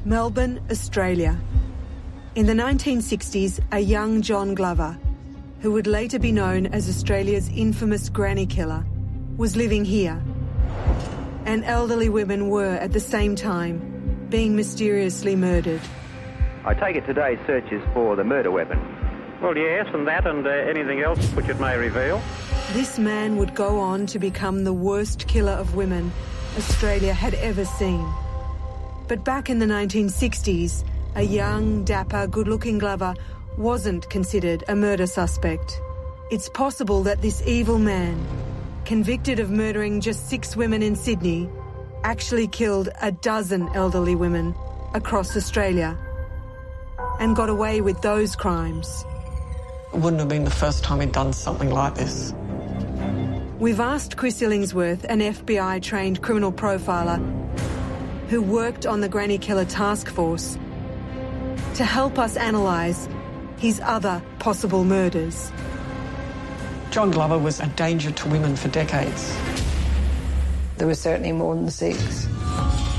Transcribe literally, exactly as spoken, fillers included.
Melbourne, Australia. In the nineteen sixties, a young John Glover, who would later be known as Australia's infamous granny killer, was living here. And elderly women were, at the same time, being mysteriously murdered. I take it today's search is for the murder weapon. Well, yes, and that and uh, anything else which it may reveal. This man would go on to become the worst killer of women Australia had ever seen. But back in the nineteen sixties, a young, dapper, good-looking Glover wasn't considered a murder suspect. It's possible that this evil man, convicted of murdering just six women in Sydney, actually killed a dozen elderly women across Australia and got away with those crimes. It wouldn't have been the first time he'd done something like this. We've asked Chris Illingsworth, an F B I-trained criminal profiler who worked on the Granny Killer Task Force, to help us analyse his other possible murders. John Glover was a danger to women for decades. There were certainly more than six.